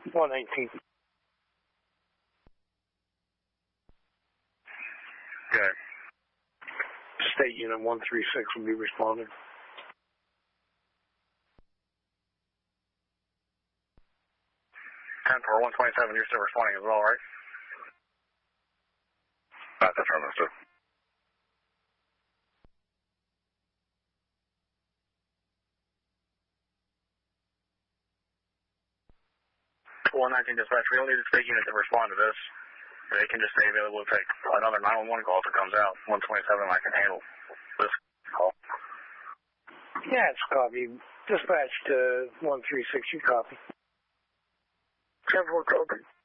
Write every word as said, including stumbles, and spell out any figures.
one nineteen. Good. State Unit one three six will be responding. ten four one twenty-seven, you're still responding as well, right? That's affirmative, sir. one nineteen dispatch, we don't need the state unit to respond to this. They can just stay available to take another nine one one call if it comes out. one twenty-seven, I can handle this call. Yeah, it's copy. Dispatch to one three six, you copy. ten four copy.